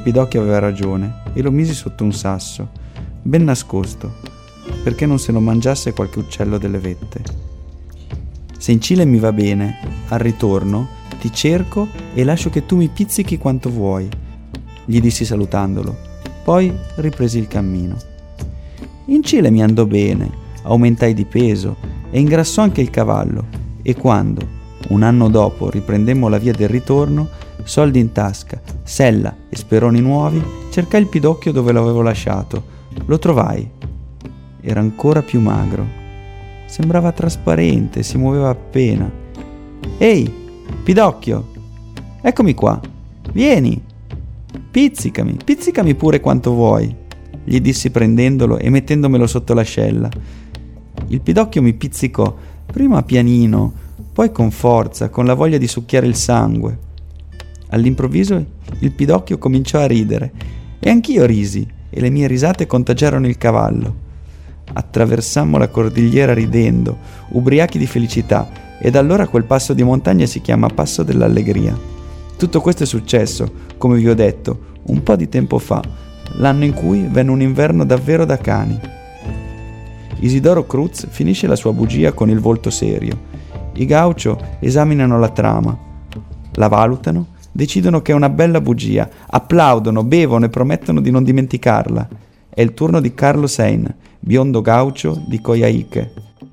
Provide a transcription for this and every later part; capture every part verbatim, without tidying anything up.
Pidocchio aveva ragione e lo misi sotto un sasso, ben nascosto, perché non se lo mangiasse qualche uccello delle vette. Se in Cile mi va bene, al ritorno ti cerco e lascio che tu mi pizzichi quanto vuoi, gli dissi salutandolo. Poi ripresi il cammino. In Cile mi andò bene, aumentai di peso e ingrassò anche il cavallo, e quando, un anno dopo, riprendemmo la via del ritorno, soldi in tasca, sella e speroni nuovi, cercai il Pidocchio dove l'avevo lasciato. Lo trovai. Era ancora più magro. Sembrava trasparente, si muoveva appena. «Ehi, Pidocchio! Eccomi qua! Vieni! Pizzicami, pizzicami pure quanto vuoi!» gli dissi prendendolo e mettendomelo sotto l'ascella. Il Pidocchio mi pizzicò, prima pianino, poi con forza, con la voglia di succhiare il sangue. All'improvviso il Pidocchio cominciò a ridere e anch'io risi e le mie risate contagiarono il cavallo. Attraversammo la cordigliera ridendo, ubriachi di felicità, e da allora quel passo di montagna si chiama Passo dell'Allegria. Tutto questo è successo, come vi ho detto, un po' di tempo fa, l'anno in cui venne un inverno davvero da cani. Isidoro Cruz finisce la sua bugia con il volto serio. I Gaucho esaminano la trama, la valutano, decidono che è una bella bugia, applaudono, bevono e promettono di non dimenticarla. È il turno di Carlos Hein, biondo gaucho di Coyhaique.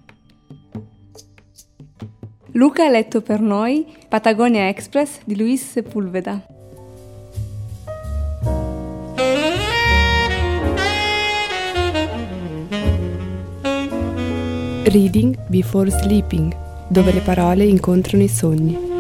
Luca ha letto per noi Patagonia Express di Luis Sepúlveda. Reading Before Sleeping, dove le parole incontrano i sogni.